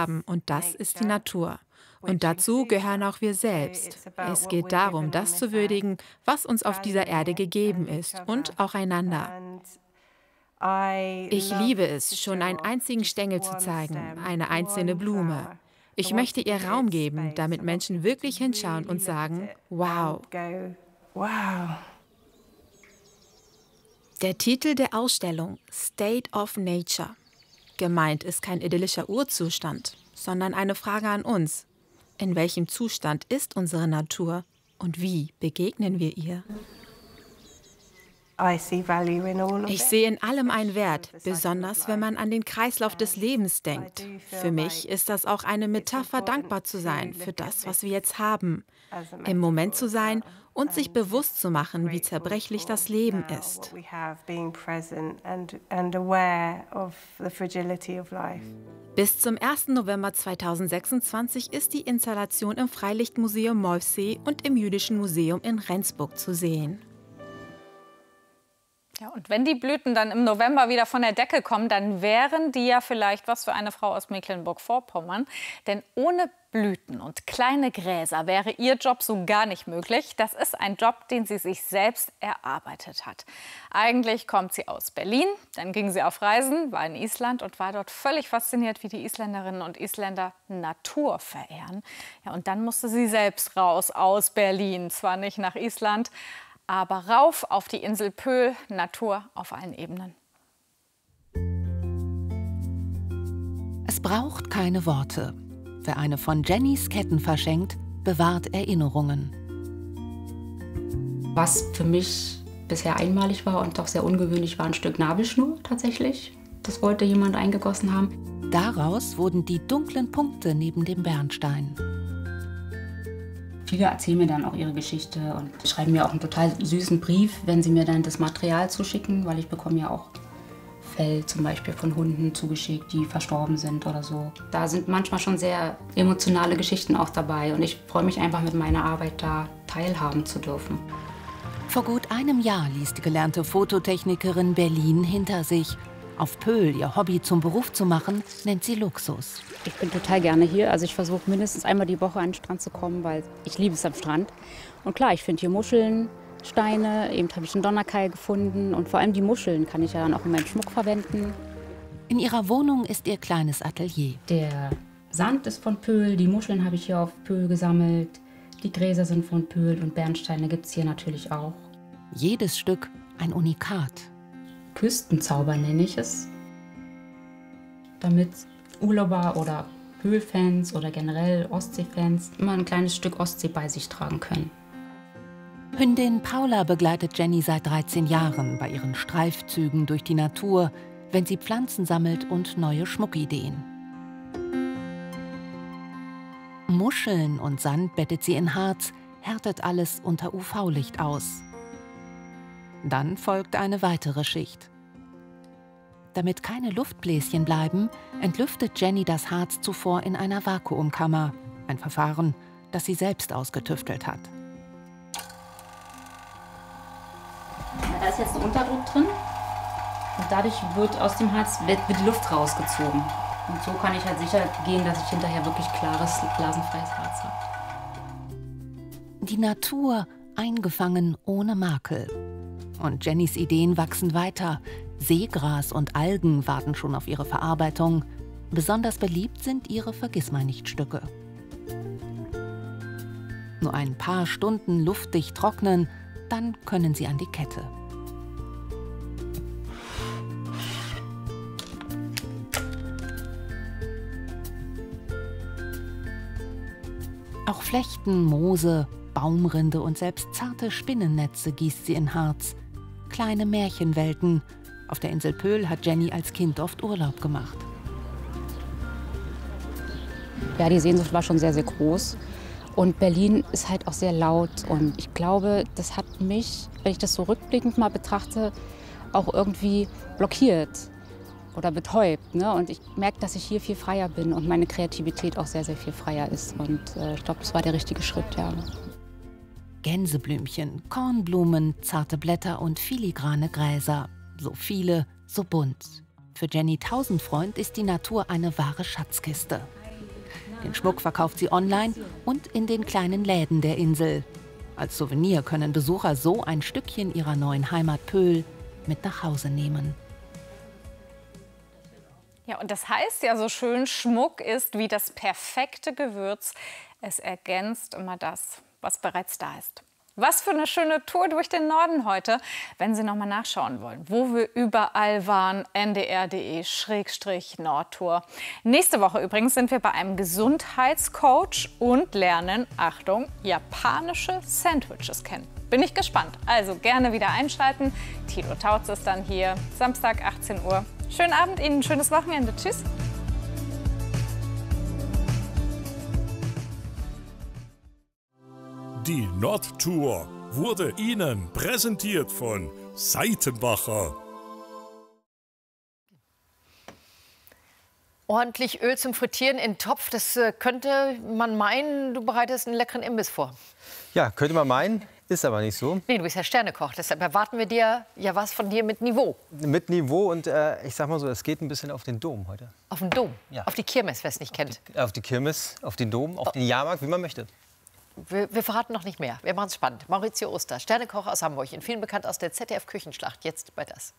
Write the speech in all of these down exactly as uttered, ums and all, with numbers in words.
haben, und das ist die Natur. Und dazu gehören auch wir selbst. Es geht darum, das zu würdigen, was uns auf dieser Erde gegeben ist, und auch einander. Ich liebe es, schon einen einzigen Stängel zu zeigen, eine einzelne Blume. Ich möchte ihr Raum geben, damit Menschen wirklich hinschauen und sagen, wow. Der Titel der Ausstellung, State of Nature. Gemeint ist kein idyllischer Urzustand, sondern eine Frage an uns. In welchem Zustand ist unsere Natur und wie begegnen wir ihr? Ich sehe in allem einen Wert, besonders wenn man an den Kreislauf des Lebens denkt. Für mich ist das auch eine Metapher, dankbar zu sein für das, was wir jetzt haben, im Moment zu sein und sich bewusst zu machen, wie zerbrechlich das Leben ist. Bis zum ersten November zweitausendsechsundzwanzig ist die Installation im Freilichtmuseum Molfsee und im Jüdischen Museum in Rendsburg zu sehen. Ja, und wenn die Blüten dann im November wieder von der Decke kommen, dann wären die ja vielleicht was für eine Frau aus Mecklenburg-Vorpommern. Denn ohne Blüten und kleine Gräser wäre ihr Job so gar nicht möglich. Das ist ein Job, den sie sich selbst erarbeitet hat. Eigentlich kommt sie aus Berlin, dann ging sie auf Reisen, war in Island und war dort völlig fasziniert, wie die Isländerinnen und Isländer Natur verehren. Ja, und dann musste sie selbst raus aus Berlin, zwar nicht nach Island, aber rauf auf die Insel Pöhl, Natur auf allen Ebenen. Es braucht keine Worte. Wer eine von Jennys Ketten verschenkt, bewahrt Erinnerungen. Was für mich bisher einmalig war und doch sehr ungewöhnlich, war ein Stück Nabelschnur tatsächlich. Das wollte jemand eingegossen haben. Daraus wurden die dunklen Punkte neben dem Bernstein. Viele erzählen mir dann auch ihre Geschichte und schreiben mir auch einen total süßen Brief, wenn sie mir dann das Material zuschicken, weil ich bekomme ja auch Fell zum Beispiel von Hunden zugeschickt, die verstorben sind oder so. Da sind manchmal schon sehr emotionale Geschichten auch dabei und ich freue mich einfach, mit meiner Arbeit da teilhaben zu dürfen. Vor gut einem Jahr ließ die gelernte Fototechnikerin Berlin hinter sich. Auf Pöhl ihr Hobby zum Beruf zu machen, nennt sie Luxus. Ich bin total gerne hier. Also ich versuche mindestens einmal die Woche an den Strand zu kommen, weil ich liebe es am Strand. Und klar, ich finde hier Muscheln, Steine, eben habe ich einen Donnerkeil gefunden. Und vor allem die Muscheln kann ich ja dann auch in meinem Schmuck verwenden. In ihrer Wohnung ist ihr kleines Atelier. Der Sand ist von Pöhl, die Muscheln habe ich hier auf Pöhl gesammelt. Die Gräser sind von Pöhl und Bernsteine gibt es hier natürlich auch. Jedes Stück ein Unikat. Küstenzauber nenne ich es, damit Urlauber oder Pöhl-Fans oder generell Ostsee-Fans immer ein kleines Stück Ostsee bei sich tragen können. Hündin Paula begleitet Jenny seit dreizehn Jahren bei ihren Streifzügen durch die Natur, wenn sie Pflanzen sammelt und neue Schmuckideen. Muscheln und Sand bettet sie in Harz, härtet alles unter U V-Licht aus. Dann folgt eine weitere Schicht. Damit keine Luftbläschen bleiben, entlüftet Jenny das Harz zuvor in einer Vakuumkammer. Ein Verfahren, das sie selbst ausgetüftelt hat. Da ist jetzt ein Unterdruck drin und dadurch wird aus dem Harz wird die Luft rausgezogen. Und so kann ich halt sicher gehen, dass ich hinterher wirklich klares, blasenfreies Harz habe. Die Natur eingefangen ohne Makel. Und Jennys Ideen wachsen weiter. Seegras und Algen warten schon auf ihre Verarbeitung. Besonders beliebt sind ihre Vergissmeinnicht-Stücke. Nur ein paar Stunden luftdicht trocknen, dann können sie an die Kette. Auch Flechten, Moose, Baumrinde und selbst zarte Spinnennetze gießt sie in Harz. Kleine Märchenwelten. Auf der Insel Pöhl hat Jenny als Kind oft Urlaub gemacht. Ja, die Sehnsucht war schon sehr, sehr groß. Und Berlin ist halt auch sehr laut. Und ich glaube, das hat mich, wenn ich das so rückblickend mal betrachte, auch irgendwie blockiert oder betäubt. Ne? Und ich merke, dass ich hier viel freier bin und meine Kreativität auch sehr, sehr viel freier ist. Und äh, ich glaube, das war der richtige Schritt, ja. Gänseblümchen, Kornblumen, zarte Blätter und filigrane Gräser. So viele, so bunt. Für Jenny Tausendfreund ist die Natur eine wahre Schatzkiste. Den Schmuck verkauft sie online und in den kleinen Läden der Insel. Als Souvenir können Besucher so ein Stückchen ihrer neuen Heimat Pöhl mit nach Hause nehmen. Ja, und das heißt ja so schön, Schmuck ist wie das perfekte Gewürz. Es ergänzt immer das, was bereits da ist. Was für eine schöne Tour durch den Norden heute. Wenn Sie noch mal nachschauen wollen, wo wir überall waren, n d r punkt d e Schrägstrich Nordtour. Nächste Woche übrigens sind wir bei einem Gesundheitscoach und lernen, Achtung, japanische Sandwiches kennen. Bin ich gespannt. Also gerne wieder einschalten. Thilo Tautz ist dann hier, Samstag achtzehn Uhr. Schönen Abend Ihnen, ein schönes Wochenende. Tschüss. Die Nordtour wurde Ihnen präsentiert von Seitenbacher. Ordentlich Öl zum Frittieren in den Topf, das könnte man meinen, du bereitest einen leckeren Imbiss vor. Ja, könnte man meinen, ist aber nicht so. Nee, du bist ja Sternekoch, deshalb erwarten wir dir ja was von dir mit Niveau. Mit Niveau und äh, ich sag mal so, es geht ein bisschen auf den Dom heute. Auf den Dom? Ja. Auf die Kirmes, wer es nicht kennt. Auf die, auf die Kirmes, auf den Dom, auf den Jahrmarkt, wie man möchte. Wir, wir verraten noch nicht mehr. Wir machen es spannend. Maurizio Oster, Sternekoch aus Hamburg, in vielen bekannt aus der Z D F-Küchenschlacht. Jetzt bei das.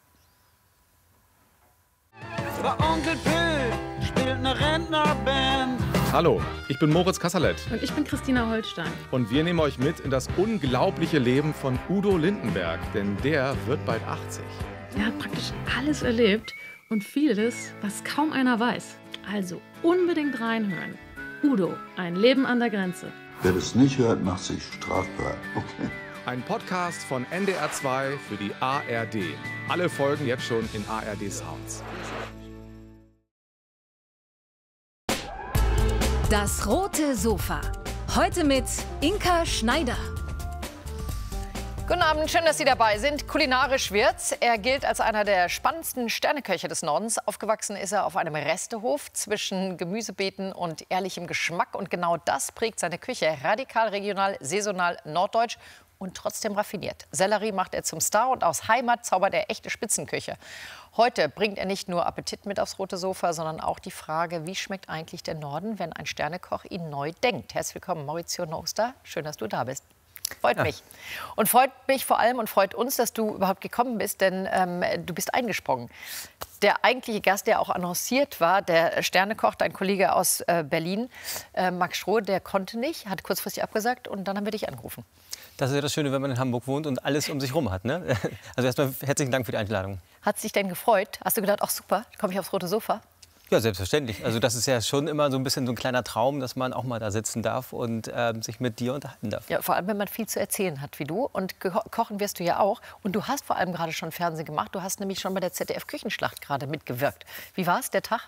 Bei Onkel Pö spielt eine Rentnerband. Hallo, ich bin Moritz Kasserlet. Und ich bin Christina Holstein. Und wir nehmen euch mit in das unglaubliche Leben von Udo Lindenberg. Denn der wird bald achtzig. Er hat praktisch alles erlebt und vieles, was kaum einer weiß. Also unbedingt reinhören. Udo, ein Leben an der Grenze. Wer das nicht hört, macht sich strafbar. Okay. Ein Podcast von N D R zwei für die A R D. Alle Folgen jetzt schon in A R D Sounds. Das rote Sofa. Heute mit Inka Schneider. Guten Abend, schön, dass Sie dabei sind. Kulinarisch wird's. Er gilt als einer der spannendsten Sterneköche des Nordens. Aufgewachsen ist er auf einem Restehof zwischen Gemüsebeeten und ehrlichem Geschmack. Und genau das prägt seine Küche. Radikal, regional, saisonal, norddeutsch und trotzdem raffiniert. Sellerie macht er zum Star und aus Heimat zaubert er echte Spitzenküche. Heute bringt er nicht nur Appetit mit aufs rote Sofa, sondern auch die Frage, wie schmeckt eigentlich der Norden, wenn ein Sternekoch ihn neu denkt. Herzlich willkommen, Maurizio Oster. Schön, dass du da bist. Freut mich. Und freut mich vor allem und freut uns, dass du überhaupt gekommen bist, denn ähm, du bist eingesprungen. Der eigentliche Gast, der auch annonciert war, der Sternekoch, dein Kollege aus äh, Berlin, äh, Max Schroh, der konnte nicht, hat kurzfristig abgesagt und dann haben wir dich angerufen. Das ist ja das Schöne, wenn man in Hamburg wohnt und alles um sich rum hat. Ne? Also erstmal herzlichen Dank für die Einladung. Hat es dich denn gefreut? Hast du gedacht, ach super, komme ich aufs rote Sofa? Ja, selbstverständlich. Also das ist ja schon immer so ein bisschen so ein kleiner Traum, dass man auch mal da sitzen darf und äh, sich mit dir unterhalten darf. Ja, vor allem, wenn man viel zu erzählen hat wie du. Und kochen wirst du ja auch. Und du hast vor allem gerade schon Fernsehen gemacht. Du hast nämlich schon bei der Z D F-Küchenschlacht gerade mitgewirkt. Wie war es, der Tag?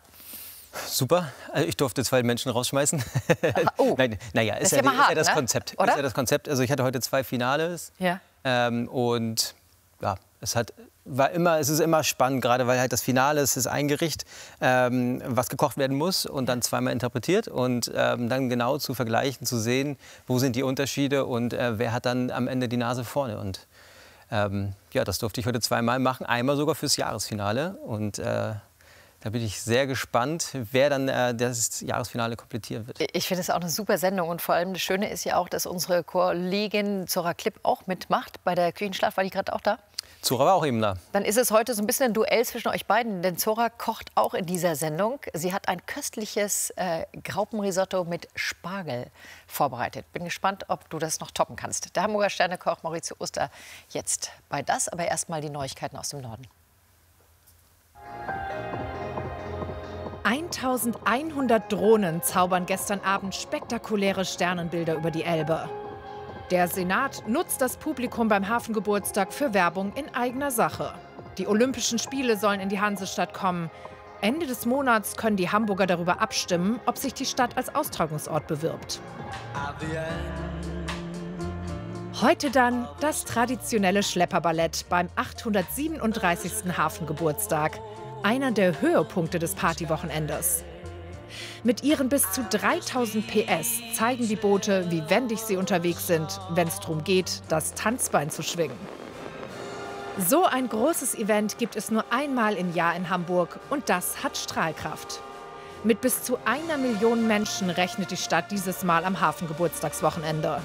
Super. Also ich durfte zwei Menschen rausschmeißen. Ach, oh. Nein, naja, ist, ist, ja, ja hart, ist ja das ne? Konzept. Oder? Ist ja das Konzept. Also ich hatte heute zwei Finales. Ja. Ähm, und ja, es hat war immer, es ist immer spannend, gerade weil halt das Finale ist, ist ein Gericht, ähm, was gekocht werden muss und dann zweimal interpretiert und ähm, dann genau zu vergleichen, zu sehen, wo sind die Unterschiede und äh, wer hat dann am Ende die Nase vorne. Und ähm, ja, das durfte ich heute zweimal machen, einmal sogar fürs Jahresfinale und äh, da bin ich sehr gespannt, wer dann äh, das Jahresfinale komplettieren wird. Ich finde es auch eine super Sendung und vor allem das Schöne ist ja auch, dass unsere Kollegin Zora Klipp auch mitmacht bei der Küchenschlacht. War die gerade auch da? Zora war auch eben da. Dann ist es heute so ein bisschen ein Duell zwischen euch beiden, denn Zora kocht auch in dieser Sendung. Sie hat ein köstliches äh, Graupenrisotto mit Spargel vorbereitet. Bin gespannt, ob du das noch toppen kannst. Der Hamburger Sternekoch Maurizio Oster jetzt bei das, aber erst mal die Neuigkeiten aus dem Norden. eintausendeinhundert Drohnen zaubern gestern Abend spektakuläre Sternenbilder über die Elbe. Der Senat nutzt das Publikum beim Hafengeburtstag für Werbung in eigener Sache. Die Olympischen Spiele sollen in die Hansestadt kommen. Ende des Monats können die Hamburger darüber abstimmen, ob sich die Stadt als Austragungsort bewirbt. Heute dann das traditionelle Schlepperballett beim achthundertsiebenunddreißigsten Hafengeburtstag. Einer der Höhepunkte des Partywochenendes. Mit ihren bis zu dreitausend P S zeigen die Boote, wie wendig sie unterwegs sind, wenn es darum geht, das Tanzbein zu schwingen. So ein großes Event gibt es nur einmal im Jahr in Hamburg und das hat Strahlkraft. Mit bis zu einer Million Menschen rechnet die Stadt dieses Mal am Hafengeburtstagswochenende.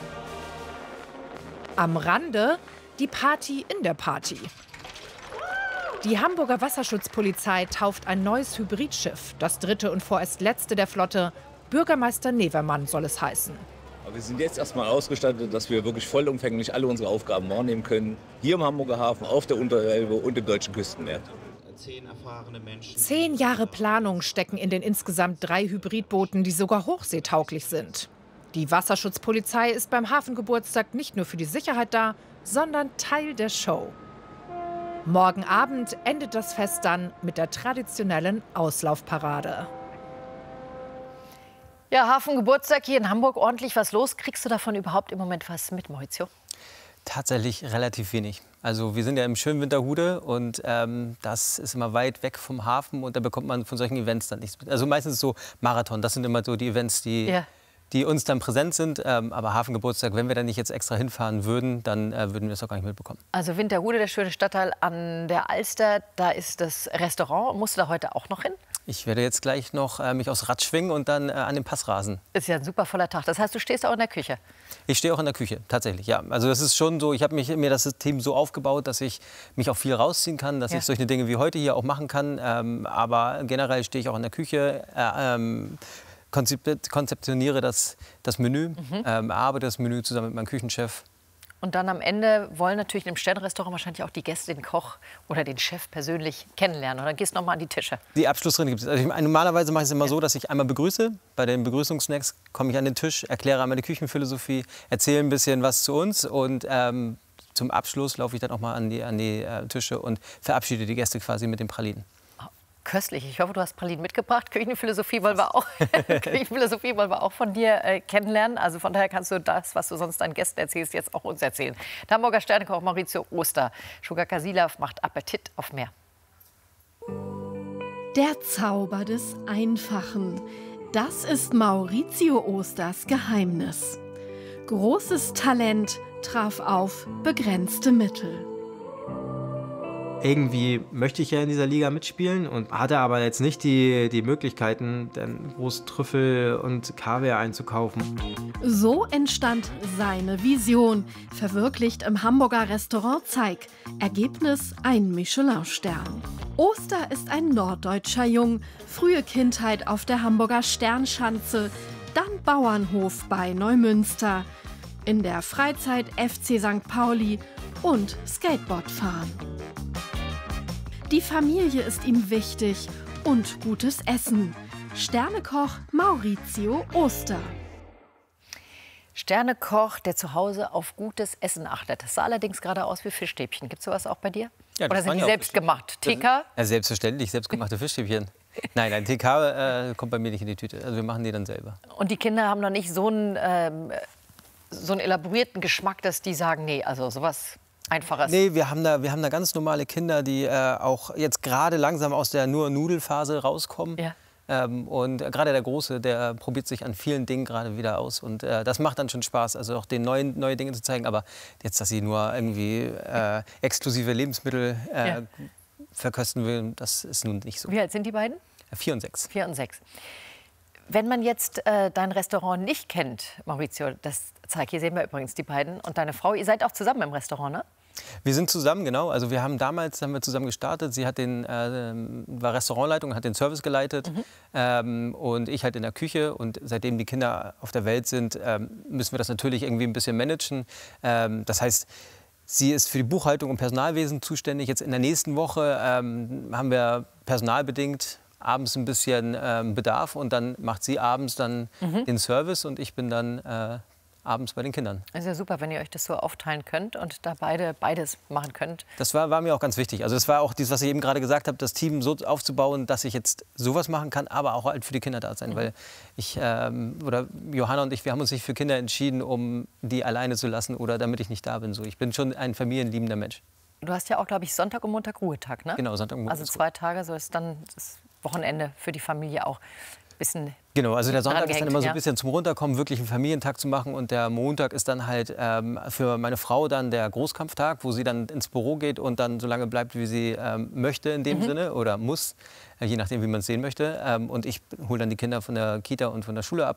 Am Rande die Party in der Party. Die Hamburger Wasserschutzpolizei tauft ein neues Hybridschiff, das dritte und vorerst letzte der Flotte. Bürgermeister Nevermann soll es heißen. Aber wir sind jetzt erstmal ausgestattet, dass wir wirklich vollumfänglich alle unsere Aufgaben wahrnehmen können. Hier im Hamburger Hafen, auf der Unterelbe und im deutschen Küstenmeer. Zehn Jahre Planung stecken in den insgesamt drei Hybridbooten, die sogar hochseetauglich sind. Die Wasserschutzpolizei ist beim Hafengeburtstag nicht nur für die Sicherheit da, sondern Teil der Show. Morgen Abend endet das Fest dann mit der traditionellen Auslaufparade. Ja, Hafengeburtstag hier in Hamburg, ordentlich was los. Kriegst du davon überhaupt im Moment was mit, Maurizio? Tatsächlich relativ wenig. Also wir sind ja im schönen Winterhude und ähm, das ist immer weit weg vom Hafen und da bekommt man von solchen Events dann nichts mit. Also meistens so Marathon, das sind immer so die Events, die, ja. die uns dann präsent sind. Ähm, aber Hafengeburtstag, wenn wir da nicht jetzt extra hinfahren würden, dann äh, würden wir das auch gar nicht mitbekommen. Also Winterhude, der schöne Stadtteil an der Alster, da ist das Restaurant. Musst du da heute auch noch hin? Ich werde jetzt gleich noch äh, mich aufs Rad schwingen und dann äh, an den Pass rasen. Ist ja ein super voller Tag. Das heißt, du stehst auch in der Küche? Ich stehe auch in der Küche, tatsächlich, ja. Also das ist schon so, ich habe mir das System so aufgebaut, dass ich mich auch viel rausziehen kann, dass ja. ich solche Dinge wie heute hier auch machen kann. Ähm, aber generell stehe ich auch in der Küche, äh, ähm, konzeptioniere das, das Menü, mhm. ähm, erarbeite das Menü zusammen mit meinem Küchenchef. Und dann am Ende wollen natürlich im Sternrestaurant wahrscheinlich auch die Gäste den Koch oder den Chef persönlich kennenlernen. Und dann gehst du noch mal an die Tische. Die Abschlussrunde gibt es. Also ich meine, normalerweise mache ich es immer ja. so, dass ich einmal begrüße. Bei den Begrüßungssnacks komme ich an den Tisch, erkläre einmal die Küchenphilosophie, erzähle ein bisschen was zu uns. Und ähm, zum Abschluss laufe ich dann auch mal an die, an die äh, Tische und verabschiede die Gäste quasi mit den Pralinen. Köstlich. Ich hoffe, du hast Pralinen mitgebracht. Küchenphilosophie wollen wir auch, Küchenphilosophie wollen wir auch von dir äh, kennenlernen. Also von daher kannst du das, was du sonst deinen Gästen erzählst, jetzt auch uns erzählen. Der Hamburger Sternekoch Maurizio Oster. Shuga Kasilav macht Appetit auf mehr. Der Zauber des Einfachen. Das ist Maurizio Osters Geheimnis. Großes Talent traf auf begrenzte Mittel. Irgendwie möchte ich ja in dieser Liga mitspielen und hatte aber jetzt nicht die, die Möglichkeiten, dann groß Trüffel und Kaviar einzukaufen. So entstand seine Vision, verwirklicht im Hamburger Restaurant Zeig. Ergebnis ein Michelin-Stern. Oster ist ein norddeutscher Jung, frühe Kindheit auf der Hamburger Sternschanze, dann Bauernhof bei Neumünster. In der Freizeit F C Sankt Pauli und Skateboardfahren. Die Familie ist ihm wichtig und gutes Essen. Sternekoch Maurizio Oster. Sternekoch, der zu Hause auf gutes Essen achtet. Das sah allerdings gerade aus wie Fischstäbchen. Gibt es sowas auch bei dir? Ja, oder sind die selbst gemacht? T K? Ja, selbstverständlich, selbstgemachte Fischstäbchen. Nein, ein T K äh, kommt bei mir nicht in die Tüte. Also wir machen die dann selber. Und die Kinder haben noch nicht so einen, ähm, so einen elaborierten Geschmack, dass die sagen, nee, also sowas Einfaches. Nee, wir haben da, wir haben da ganz normale Kinder, die äh, auch jetzt gerade langsam aus der Nur-Nudelphase rauskommen. Ja. Ähm, und gerade der Große, der probiert sich an vielen Dingen gerade wieder aus. Und äh, das macht dann schon Spaß, also auch den neuen neue Dinge zu zeigen. Aber jetzt, dass sie nur irgendwie äh, exklusive Lebensmittel äh, ja. verkösten will, das ist nun nicht so. Wie alt sind die beiden? Vier und sechs. Vier und sechs. Wenn man jetzt äh, dein Restaurant nicht kennt, Maurizio, das zeigt, hier sehen wir übrigens die beiden und deine Frau, ihr seid auch zusammen im Restaurant, ne? Wir sind zusammen, genau. Also wir haben damals haben wir zusammen gestartet. Sie hat den, äh, war Restaurantleitung, hat den Service geleitet mhm. ähm, und ich halt in der Küche. Und seitdem die Kinder auf der Welt sind, ähm, müssen wir das natürlich irgendwie ein bisschen managen. Ähm, das heißt, sie ist für die Buchhaltung und Personalwesen zuständig. Jetzt in der nächsten Woche ähm, haben wir personalbedingt abends ein bisschen ähm, Bedarf und dann macht sie abends dann mhm. den Service und ich bin dann äh, abends bei den Kindern. Das ist ja super, wenn ihr euch das so aufteilen könnt und da beide beides machen könnt. Das war, war mir auch ganz wichtig. Also das war auch dieses, was ich eben gerade gesagt habe, das Team so aufzubauen, dass ich jetzt sowas machen kann, aber auch halt für die Kinder da sein. Mhm. Weil ich, ähm, oder Johanna und ich, wir haben uns nicht für Kinder entschieden, um die alleine zu lassen oder damit ich nicht da bin. So, ich bin schon ein familienliebender Mensch. Du hast ja auch, glaube ich, Sonntag und Montag Ruhetag, ne? Genau, Sonntag und Montag. Also zwei Tage, so ist dann das Wochenende für die Familie auch. bisschen. Genau, also der Sonntag ist dann immer so ja. ein bisschen zum Runterkommen, wirklich einen Familientag zu machen. Und der Montag ist dann halt ähm, für meine Frau dann der Großkampftag, wo sie dann ins Büro geht und dann so lange bleibt, wie sie ähm, möchte in dem Mhm. Sinne oder muss, äh, je nachdem, wie man es sehen möchte. Ähm, und ich hole dann die Kinder von der Kita und von der Schule ab.